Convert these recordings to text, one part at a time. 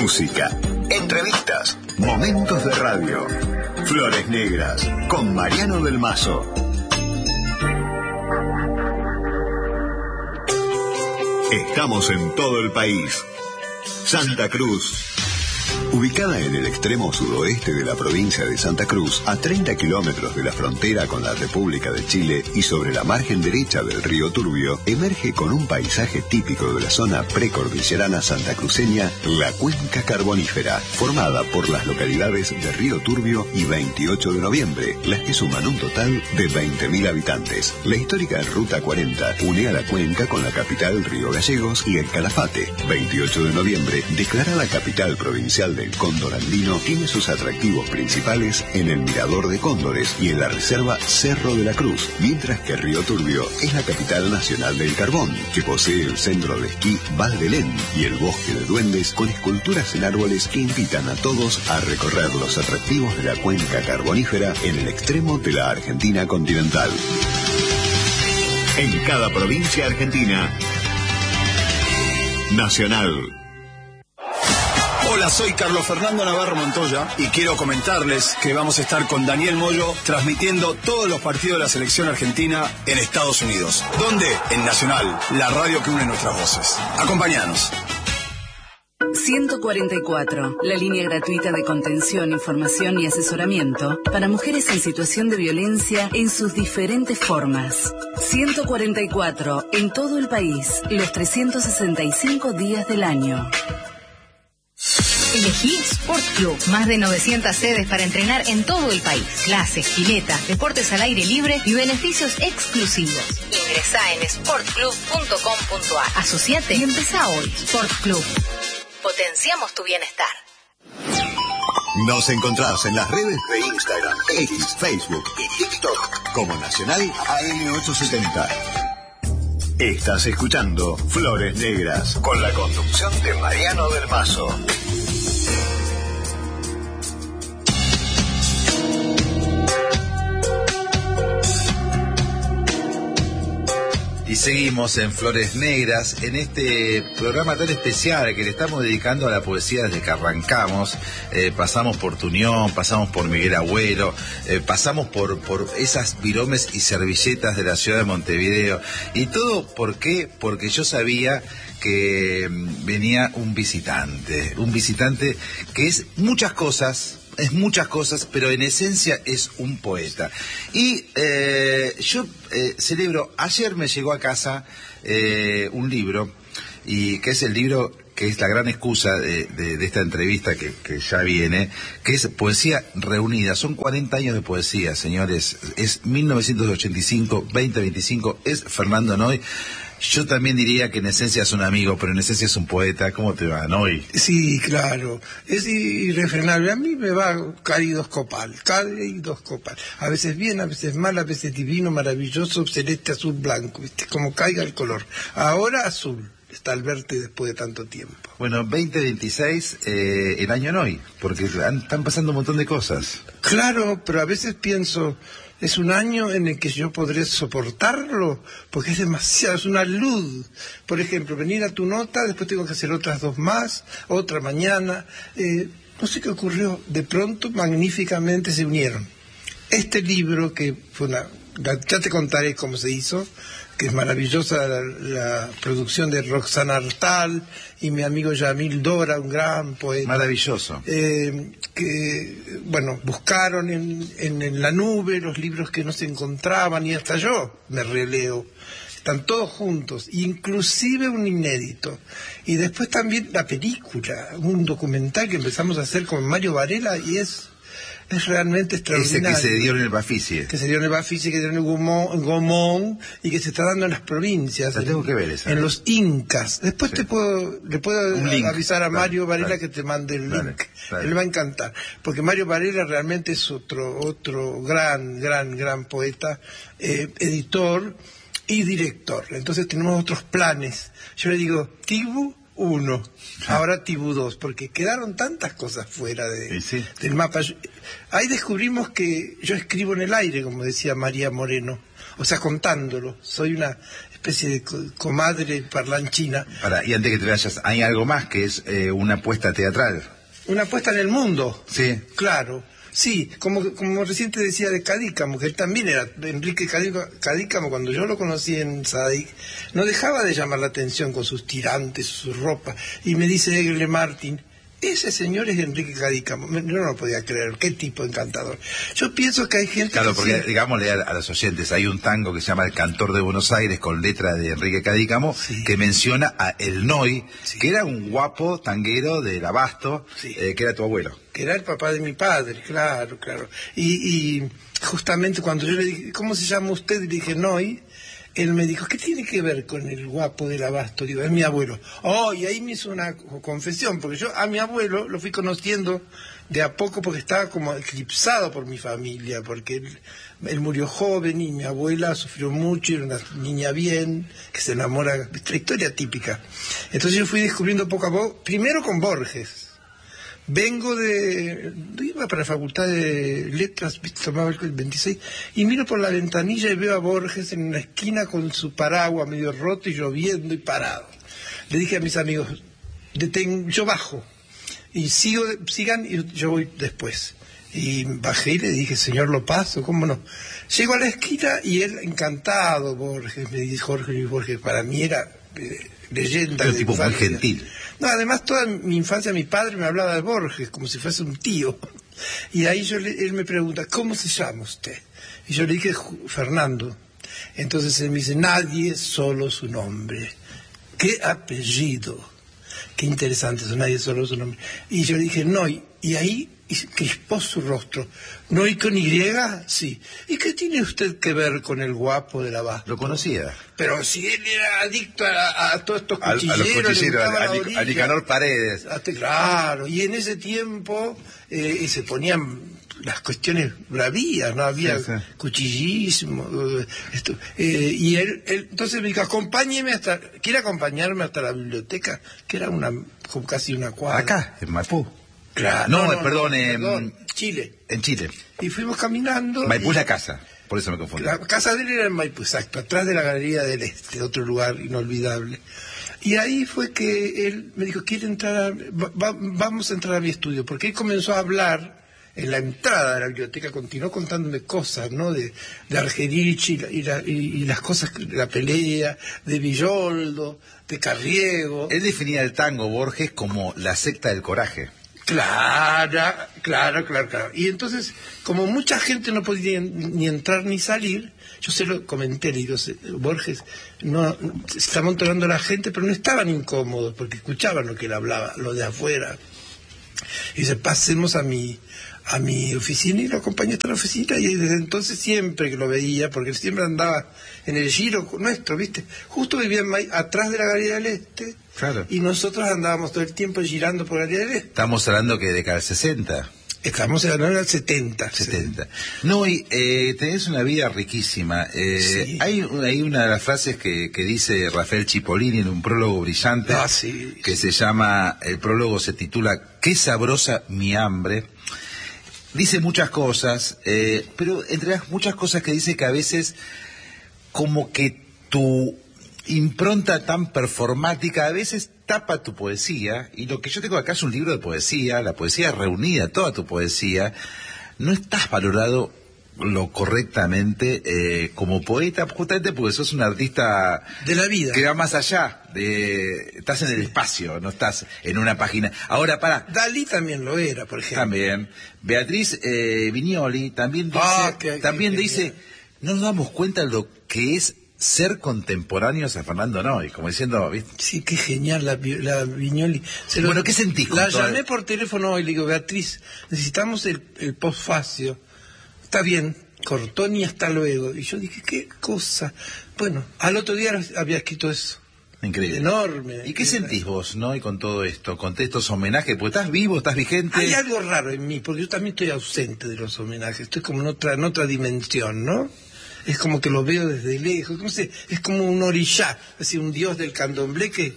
música, entrevistas, momentos de radio. Flores Negras, con Mariano del Mazo. Estamos en todo el país. Santa Cruz. Ubicada en el extremo sudoeste de la provincia de Santa Cruz, a 30 kilómetros de la frontera con la República de Chile y sobre la margen derecha del río Turbio, emerge con un paisaje típico de la zona precordillerana santacruceña, la Cuenca Carbonífera, formada por las localidades de Río Turbio y 28 de Noviembre, las que suman un total de 20.000 habitantes. La histórica Ruta 40 une a la cuenca con la capital Río Gallegos y el Calafate. 28 de Noviembre, declarada capital provincial del cóndor andino, tiene sus atractivos principales en el Mirador de Cóndores y en la reserva Cerro de la Cruz, mientras que Río Turbio es la capital nacional del carbón, que posee el centro de esquí Val d'Elén y el bosque de duendes con esculturas en árboles que invitan a todos a recorrer los atractivos de la cuenca carbonífera en el extremo de la Argentina continental. En cada provincia argentina, Nacional. Hola, soy Carlos Fernando Navarro Montoya y quiero comentarles que vamos a estar con Daniel Moyo transmitiendo todos los partidos de la selección argentina en Estados Unidos. ¿Dónde? En Nacional, la radio que une nuestras voces. Acompáñanos. 144, la línea gratuita de contención, información y asesoramiento para mujeres en situación de violencia en sus diferentes formas. 144, en todo el país, los 365 días del año. Elegí Sport Club. Más de 900 sedes para entrenar en todo el país. Clases, piletas, deportes al aire libre y beneficios exclusivos. Ingresá en sportclub.com.ar. Asociate y empezá hoy. Sport Club. Potenciamos tu bienestar. Nos encontrás en las redes de Instagram, X, Facebook y TikTok como Nacional AM870. Estás escuchando Flores Negras con la conducción de Mariano del Mazo. Y seguimos en Flores Negras, en este programa tan especial que le estamos dedicando a la poesía desde que arrancamos. Pasamos por Tunión, pasamos por Miguel Agüero, pasamos por esas viromes y servilletas de la ciudad de Montevideo. Y todo, ¿por qué? Porque yo sabía que venía un visitante que es muchas cosas, pero en esencia es un poeta. Y yo celebro, ayer me llegó a casa un libro, y que es el libro que es la gran excusa de esta entrevista que ya viene, que es Poesía Reunida. Son 40 años de poesía, señores. Es 1985-2025, es Fernando Noy. Yo también diría que en esencia es un amigo, pero en esencia es un poeta. ¿Cómo te va, Noy? Sí, claro. Es irrefrenable. A mí me va caleidoscopal. A veces bien, a veces mal, a veces divino, maravilloso, celeste, azul, blanco. ¿Viste? Como caiga el color. Ahora azul. Está al verte después de tanto tiempo. Bueno, 2026, el año Noy, porque están pasando un montón de cosas. Claro, pero a veces pienso... Es un año en el que yo podré soportarlo, porque es demasiado, es una luz. Por ejemplo, venir a tu nota, después tengo que hacer otras dos más, otra mañana. No sé qué ocurrió, de pronto magníficamente se unieron. Este libro, que fue ya te contaré cómo se hizo, que es maravillosa la producción de Roxana Artal y mi amigo Yamil Dora, un gran poeta. Maravilloso. Que, bueno, buscaron en la nube los libros que no se encontraban, y hasta yo me releo. Están todos juntos, inclusive un inédito. Y después también la película, un documental que empezamos a hacer con Mario Varela, y es realmente extraordinario. Ese que se dio en el Bafisi. Que se dio en el Bafisi, que se dio en el Gomón, y que se está dando en las provincias. La tengo que ver esa. En los Incas. Después le puedo avisar a Mario Varela que te mande el link. Dale. Él va a encantar. Porque Mario Varela realmente es otro gran poeta, editor y director. Entonces tenemos otros planes. Yo le digo, Tibu 1, ahora Tibu 2, porque quedaron tantas cosas fuera del mapa. Ahí descubrimos que yo escribo en el aire, como decía María Moreno, o sea, contándolo. Soy una especie de comadre parlanchina. Y antes que te vayas, hay algo más que es una apuesta teatral. Una apuesta en el mundo. Sí. Claro. Sí, como recién te decía de Cadícamo, que él también era Enrique Cadícamo, cuando yo lo conocí en Sadik, no dejaba de llamar la atención con sus tirantes, sus ropas, y me dice Egle Martin, ese señor es Enrique Cadícamo. Yo no lo podía creer, qué tipo encantador. Yo pienso que hay gente Claro, que porque sí, digámosle a los oyentes, hay un tango que se llama El Cantor de Buenos Aires con letra de Enrique Cadícamo, sí, que menciona a El Noy, sí, que era un guapo tanguero del Abasto, sí, que era tu abuelo. que era el papá de mi padre, claro, claro. Y justamente cuando yo le dije, ¿cómo se llama usted? Y le dije, Noy. Él me dijo, ¿qué tiene que ver con el guapo del Abasto? Digo, es mi abuelo. Oh, y ahí me hizo una confesión, porque yo a mi abuelo lo fui conociendo de a poco porque estaba como eclipsado por mi familia, porque él murió joven y mi abuela sufrió mucho, era una niña bien, que se enamora, esta historia típica. Entonces yo fui descubriendo poco a poco, primero con Borges. Iba para la facultad de letras, tomaba el 26, y miro por la ventanilla y veo a Borges en una esquina con su paraguas medio roto y lloviendo y parado. Le dije a mis amigos, yo bajo, y sigan y yo voy después. Y bajé y le dije, señor, lo paso, ¿cómo no? Llego a la esquina y él, encantado, Borges, me dijo Jorge Luis Borges, para mí era leyenda. Un tipo muy gentil. No, además toda mi infancia mi padre me hablaba de Borges como si fuese un tío. Y ahí él me pregunta, ¿cómo se llama usted? Y yo le dije, Fernando. Entonces él me dice, nadie, solo su nombre. ¿Qué apellido? Qué interesante eso, nadie, solo su nombre. Y yo le dije, Noy. Y ahí crispó su rostro. ¿Noy con Y? Sí. ¿Y qué tiene usted que ver con el guapo de la Abasto? Lo conocía. Pero si él era adicto a todos estos cuchilleros, a los cuchilleros, a Nicanor Paredes. Claro, y en ese tiempo se ponían las cuestiones bravías, no había cuchillismo. Y él entonces me dijo, ¿quiere acompañarme hasta la biblioteca? Que era casi una cuadra. Acá, en Maipú. Claro. Perdón, Chile. En Chile. Y fuimos caminando. Maipú es la casa, por eso me confundí. La casa de él era en Maipú, exacto, atrás de la Galería del Este, otro lugar inolvidable. Y ahí fue que él me dijo, ¿quiere entrar? Vamos a entrar a mi estudio, porque él comenzó a hablar en la entrada de la biblioteca, continuó contándome cosas, ¿no? De Argerich y las cosas, la pelea, de Villoldo, de Carriego. Él definía el tango, Borges, como la secta del coraje. Claro. Y entonces, como mucha gente no podía ni entrar ni salir, yo se lo comenté, le digo, Borges, no se está amontonando la gente, pero no estaban incómodos, porque escuchaban lo que él hablaba, lo de afuera. Y dice, pasemos a mi oficina, y lo acompañé hasta la oficina, y desde entonces siempre que lo veía, porque él siempre andaba en el giro nuestro, ¿viste? Justo vivía atrás de la Galería del Este. Claro. Y nosotros andábamos todo el tiempo girando por la Galería del Este. Estamos hablando que de década del 60. Estamos hablando del 70. No, y tenés una vida riquísima. Sí. Hay una de las frases que dice Rafael Cipollini en un prólogo brillante, que se llama, el prólogo se titula «Qué sabrosa mi hambre». Dice muchas cosas, pero entre las muchas cosas que dice, que a veces como que tu impronta tan performática a veces tapa tu poesía, y lo que yo tengo acá es un libro de poesía, la poesía reunida, toda tu poesía. No estás valorado lo correctamente como poeta, justamente porque sos un artista de la vida, que va más allá, estás en el espacio, no estás en una página. Ahora, Dalí también lo era, por ejemplo. También. Beatriz Viñoli también dice, no nos damos cuenta de lo que es ser contemporáneos a Fernando Noy, como diciendo, ¿viste? Sí, qué genial la Viñoli. Bueno, ¿qué sentís? La llamé por teléfono hoy, le digo, Beatriz, necesitamos el postfacio. Está bien, Cortoni, hasta luego. Y yo dije, ¿qué cosa? Bueno, al otro día había escrito eso. Increíble. Enorme. ¿Y qué sentís vos, no? Y con todo esto, con estos homenajes, porque estás vivo, estás vigente. Hay algo raro en mí, porque yo también estoy ausente de los homenajes. Estoy como en otra dimensión, ¿no? Es como que lo veo desde lejos. No sé, es como un orishá, así un dios del candomblé que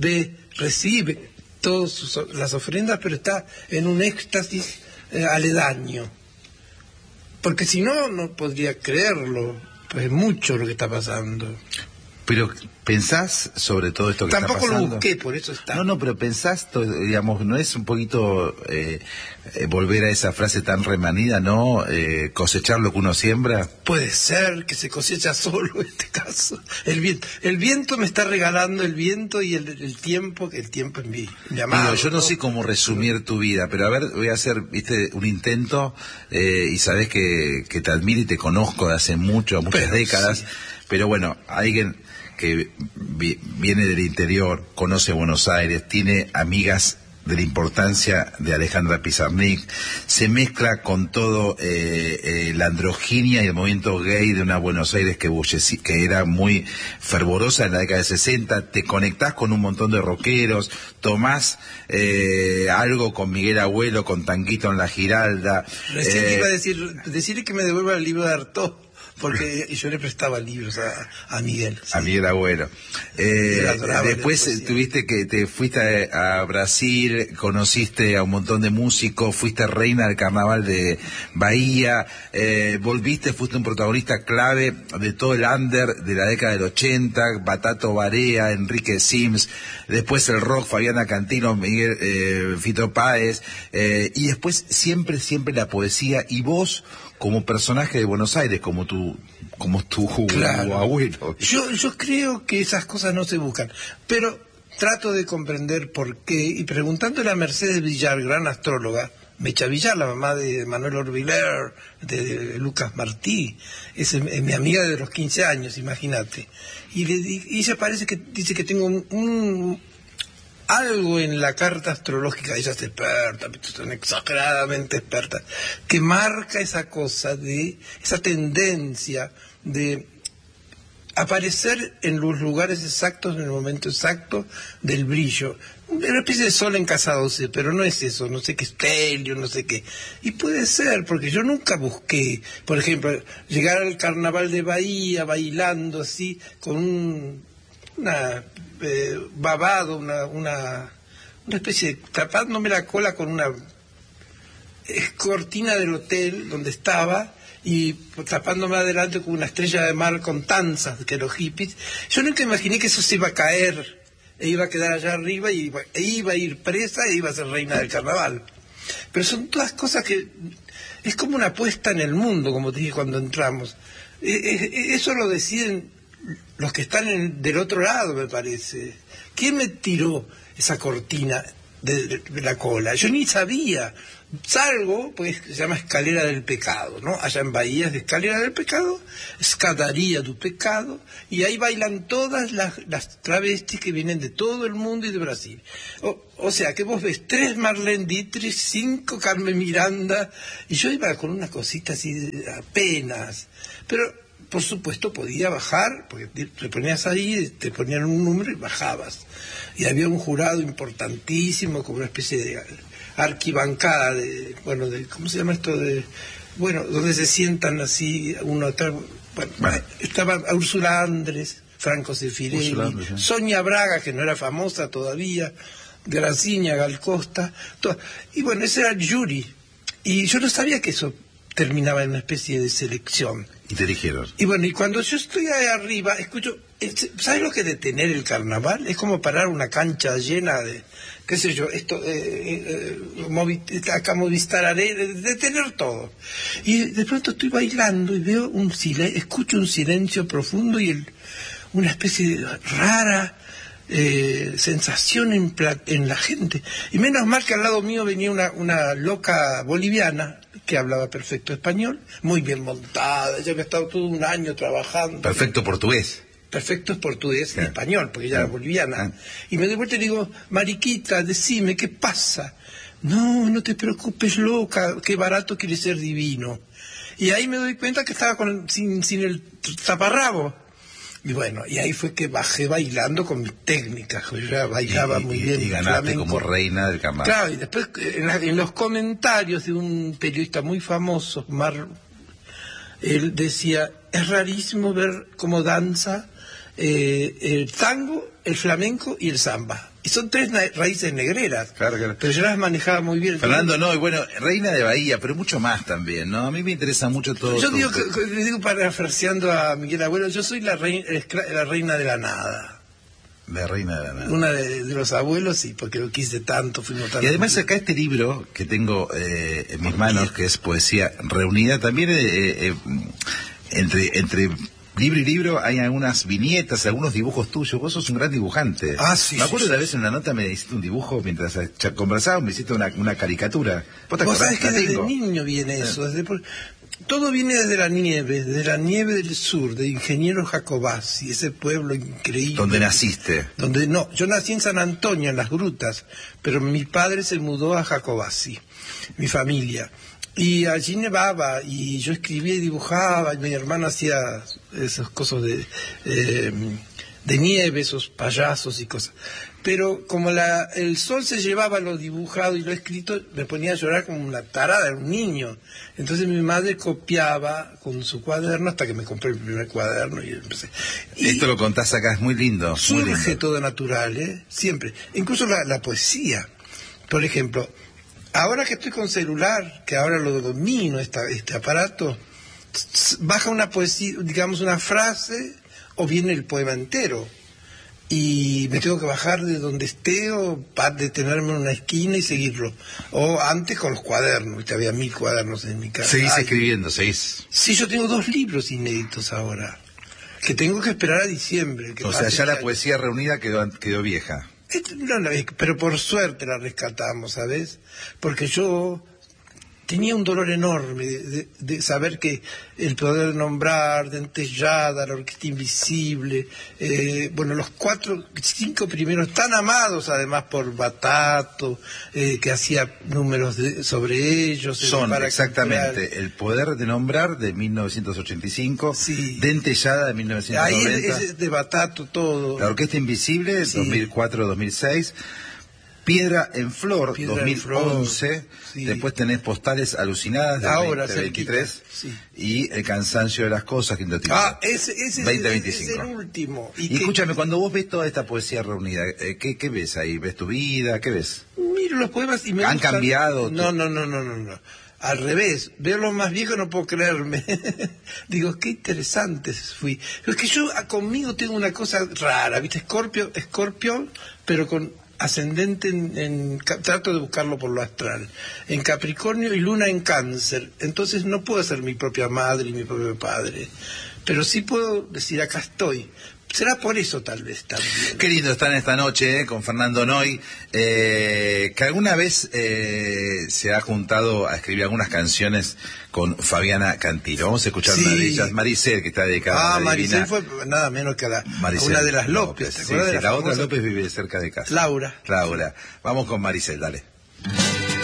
recibe todas las ofrendas, pero está en un éxtasis aledaño. Porque si no, no podría creerlo. Pues es mucho lo que está pasando. Pero pensás sobre todo esto que Tampoco está pasando. Lo busqué, por eso está. No, pero pensás, digamos, ¿no es un poquito volver a esa frase tan remanida, ¿no? Cosechar lo que uno siembra. Puede ser que se cosecha solo en este caso. El viento me está regalando el viento y el tiempo, que el tiempo es mi amado. Yo no sé cómo resumir tu vida, pero a ver, voy a hacer, un intento, y sabés que te admiro y te conozco de hace muchas décadas, sí. Pero bueno, alguien que viene del interior, conoce Buenos Aires, tiene amigas de la importancia de Alejandra Pizarnik, se mezcla con todo la androginia y el movimiento gay de una Buenos Aires que era muy fervorosa en la década de 60, te conectás con un montón de rockeros, tomás algo con Miguel Abuelo, con Tanguito en la Giralda. Recién iba a decirle que me devuelva el libro de Artaud, porque yo le prestaba libros a Miguel. Sí. A Miguel Abuelo. Después te fuiste a Brasil, conociste a un montón de músicos, fuiste reina del carnaval de Bahía, volviste, fuiste un protagonista clave de todo el under de la década del 80, Batato Barea, Enrique Sims, después el rock, Fabiana Cantilo, Miguel, Fito Páez, y después siempre la poesía, y vos como personaje de Buenos Aires, como tu claro. Abuelo. Yo creo que esas cosas no se buscan, pero trato de comprender por qué, y preguntándole a Mercedes Villar, gran astróloga, Mecha Villar, la mamá de Manuel Orbiler, de Lucas Martí, es mi amiga de los 15 años, imagínate, y ella parece que dice que tengo algo en la carta astrológica, ella es experta, son exageradamente expertas, que marca esa cosa de esa tendencia de aparecer en los lugares exactos, en el momento exacto del brillo. Una especie de sol en casa 12, pero no es eso, no sé qué estelio, no sé qué. Y puede ser, porque yo nunca busqué, por ejemplo, llegar al carnaval de Bahía bailando así, con babado, una especie de, tapándome la cola con una cortina del hotel donde estaba y tapándome adelante con una estrella de mar con tanzas que los hippies. Yo nunca imaginé que eso se iba a caer e iba a quedar allá arriba y iba a ir presa e iba a ser reina del carnaval. Pero son todas cosas que es como una apuesta en el mundo, como te dije cuando entramos. Eso lo deciden los que están del otro lado, me parece. ¿Quién me tiró esa cortina de la cola? Yo ni sabía. Salgo, pues se llama Escalera del Pecado, ¿no? Allá en Bahía es de Escalera del Pecado, Escadaría do Pecado, y ahí bailan todas las travestis que vienen de todo el mundo y de Brasil. O sea, que vos ves 3 Marlene Dietrich, 5 Carmen Miranda, y yo iba con una cosita así apenas, pero por supuesto podía bajar, porque te ponías ahí, te ponían un número y bajabas. Y había un jurado importantísimo, como una especie de arquibancada ¿cómo se llama esto? Donde se sientan así uno atrás. Bueno. Estaba Úrsula Andrés, Franco Sefirelli, Sonia Braga, que no era famosa todavía, Graciña, Gal Costa, y bueno, ese era el jury. Y yo no sabía que eso terminaba en una especie de selección. Y te dijeron. Y bueno, y cuando yo estoy ahí arriba, escucho, ¿sabes lo que es detener el carnaval? Es como parar una cancha llena de, qué sé yo, acá Movistar Arena, detener todo. Y de pronto estoy bailando y veo escucho un silencio profundo y una especie de rara sensación en la gente. Y menos mal que al lado mío venía una loca boliviana que hablaba perfecto español, muy bien montada, ella había estado todo un año trabajando. Perfecto portugués. Perfecto es portugués y español, porque ella era boliviana. Y me doy vuelta y digo, Mariquita, decime, ¿qué pasa? No te preocupes, loca, qué barato quiere ser divino. Y ahí me doy cuenta que estaba sin el taparrabo. Y bueno, y ahí fue que bajé bailando con mis técnicas, yo ya bailaba muy bien. Y ganaste flamenco. Como reina del carnaval. Claro, y después en los comentarios de un periodista muy famoso, él decía, es rarísimo ver cómo danza el tango, el flamenco y el samba. Y son 3 raíces negreras. Claro. Pero yo las manejaba muy bien. Fernando, no, y bueno, Reina de Bahía, pero mucho más también, ¿no? A mí me interesa mucho todo. Yo le digo parafraseando a Miguel Abuelo, yo soy la reina de la nada. La reina de la nada. Una de los abuelos, sí, porque lo quise tanto, fuimos tan... Y además acá este libro que tengo en mis manos, que es Poesía Reunida, también entre libro y libro hay algunas viñetas, algunos dibujos tuyos. Vos sos un gran dibujante. Sí. Me acuerdo una vez en una nota me hiciste un dibujo mientras conversábamos, me hiciste una caricatura. Vos sabés que desde niño viene eso. Todo viene desde la nieve del sur, de Ingeniero Jacobacci, ese pueblo increíble. ¿Dónde naciste? Yo nací en San Antonio, en las grutas, pero mi padre se mudó a Jacobacci, mi familia. Y allí nevaba, y yo escribía y dibujaba, y mi hermano hacía esas cosas de nieve, esos payasos y cosas. Pero como el sol se llevaba lo dibujado y lo escrito, me ponía a llorar como una tarada, era un niño. Entonces mi madre copiaba con su cuaderno hasta que me compré el primer cuaderno y empecé. Y esto lo contás acá, es muy lindo. Surge muy lindo. todo natural, siempre. Incluso la poesía. Por ejemplo, ahora que estoy con celular, que ahora lo domino, este aparato, baja una poesía, digamos una frase, o viene el poema entero. Y me tengo que bajar de donde esté o detenerme en una esquina y seguirlo. O antes con los cuadernos, había 1000 cuadernos en mi casa. Seguís escribiendo, seguís. Sí, yo tengo 2 libros inéditos ahora, que tengo que esperar a diciembre. O sea, ya la Poesía Reunida quedó vieja. Pero por suerte la rescatamos, ¿sabes? Porque yo tenía un dolor enorme de saber que el poder nombrar, Dentellada, la Orquesta Invisible, los 5 primeros, tan amados además por Batato, que hacía números sobre ellos. Son exactamente El Poder de Nombrar de 1985, sí. Dentellada de 1990. Ahí es de Batato todo. La Orquesta Invisible, sí. 2004-2006. Piedra en Flor, 2011, sí. Después tenés Postales Alucinadas de 2023, sí. Y El Cansancio de las Cosas, quinto título. Ese 2025. es el último. Y escúchame, cuando vos ves toda esta poesía reunida, ¿qué ves ahí? ¿Ves tu vida? ¿Qué ves? Miro los poemas y me ¿Han gustan. cambiado? No. Al revés, veo los más viejos, no puedo creerme. Digo, qué interesantes fui. Es que yo conmigo tengo una cosa rara, ¿viste? Escorpio, pero con ascendente trato de buscarlo por lo astral, en Capricornio y Luna en Cáncer. Entonces no puedo ser mi propia madre y mi propio padre, pero sí puedo decir, acá estoy. Será por eso tal vez también. Qué lindo estar en esta noche con Fernando Noy, que alguna vez se ha juntado a escribir algunas canciones con Fabiana Cantilo. Vamos a escuchar una de ellas, Maricel, que está dedicada a la Maricel divina. fue nada menos que a una de las López. Sí, la otra López vive cerca de casa. Laura. Vamos con Maricel, dale.